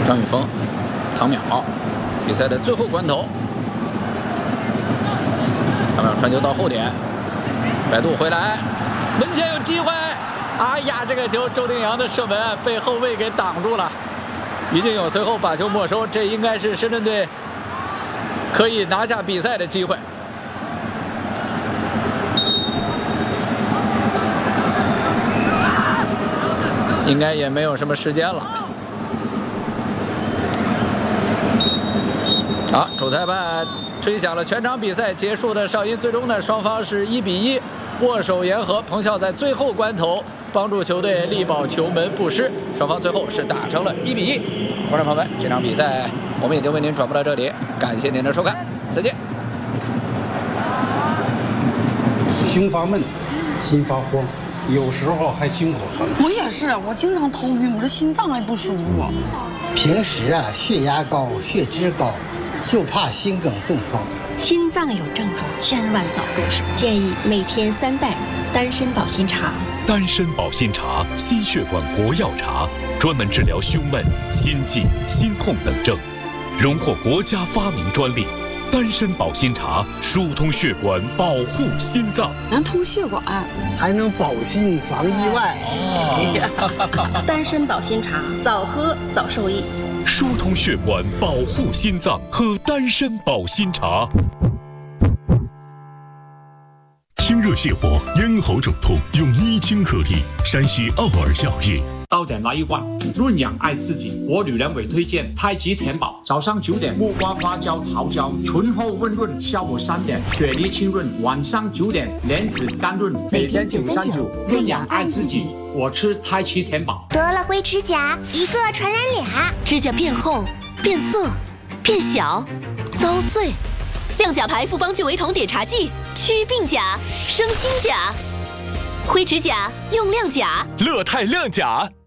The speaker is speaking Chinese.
张雨峰、唐淼，比赛的最后关头，唐淼传球到后点，百度回来，门前有机会。哎呀，这个球周定洋的射门被后卫给挡住了，于金勇随后把球没收，这应该是深圳队可以拿下比赛的机会。应该也没有什么时间了。好，主裁判吹响了全场比赛结束的哨音，最终呢，双方是1-1，握手言和。彭笑在最后关头帮助球队力保球门不失，双方最后是打成了1-1。观众朋友们，这场比赛我们也就为您转播到这里，感谢您的收看，再见。 心发闷，心发慌，有时候还心口疼。 我也是，我经常头晕，我这心脏还不舒服。 平时啊，血压高，血脂高，就怕心梗中风。 心脏有症状，千万早重视。建议每天3袋丹参保心茶。 丹参保心茶，心血管国药茶，专门治疗胸闷、心悸、心痛等症，荣获国家发明专利。丹参保心茶疏通血管，保护心脏， 能通血管， 还能保心防意外。 丹参保心茶，早喝早受益。 疏通血管，保护心脏，喝丹参保心茶。 清热泻火、咽喉肿痛，用伊清颗粒。山西奥尔药业。 到点来一罐，润养爱自己。我女人委推荐太极田宝，早上9点木瓜花椒桃胶，醇厚温润；下午3点雪梨清润，晚上9点莲子甘润。 每天939， 润养爱自己。我吃太极田宝。 得了灰指甲，一个传染俩， 指甲变厚、变色、变小、遭碎。亮甲牌复方聚维酮碘茶剂，祛病甲、生新甲。灰指甲用亮甲， 乐泰亮甲。